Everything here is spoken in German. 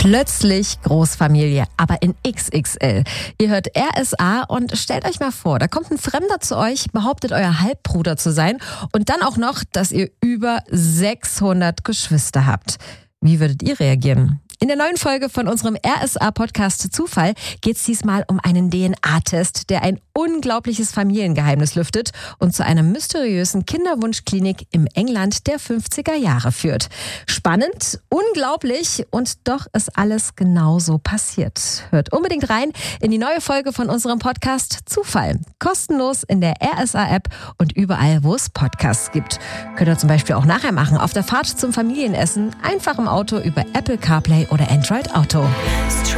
Plötzlich Großfamilie, aber in XXL. Ihr hört RSA und stellt euch mal vor, da kommt ein Fremder zu euch, behauptet euer Halbbruder zu sein und dann auch noch, dass ihr über 600 Geschwister habt. Wie würdet ihr reagieren? In der neuen Folge von unserem RSA-Podcast Zufall geht es diesmal um einen DNA-Test, der ein unglaubliches Familiengeheimnis lüftet und zu einer mysteriösen Kinderwunschklinik im England der 50er Jahre führt. Spannend, unglaublich und doch ist alles genauso passiert. Hört unbedingt rein in die neue Folge von unserem Podcast Zufall. Kostenlos in der RSA-App und überall, wo es Podcasts gibt. Könnt ihr zum Beispiel auch nachher machen, auf der Fahrt zum Familienessen, einfach im Auto über Apple CarPlay oder Android Auto.